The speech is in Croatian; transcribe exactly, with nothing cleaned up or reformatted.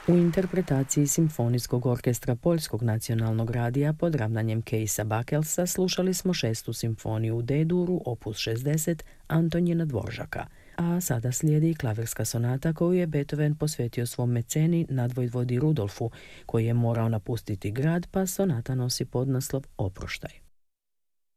U interpretaciji Simfonijskog orkestra Poljskog nacionalnog radija pod ravnanjem Kejsa Bakelsa slušali smo šestu simfoniju u D-duru, opus šezdeset, Antonjina Dvoržaka, a sada slijedi klavirska sonata koju je Beethoven posvetio svom meceni nadvojvodi Rudolfu, koji je morao napustiti grad, pa sonata nosi podnaslov Oproštaj.